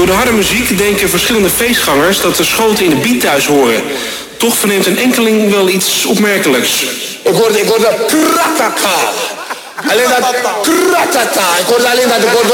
Door de harde muziek denken verschillende feestgangers dat de schoten in de beat thuis horen. Toch verneemt een enkeling wel iets opmerkelijks. Ik hoorde kratata. Alleen dat kratata. Ik hoorde alleen dat